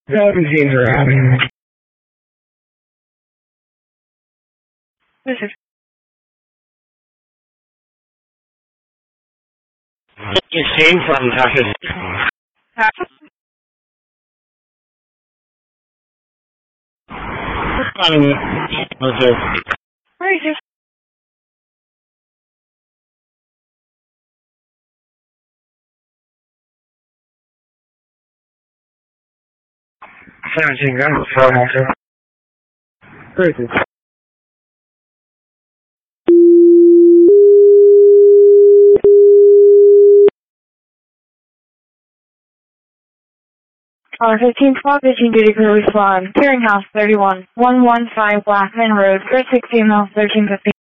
17 are having. This is You came from Texas. Where is this? Where is it? Caller 1512, pitching duty crew respond. Clearinghouse 31, 115 Blackman Road, 46 email 1350.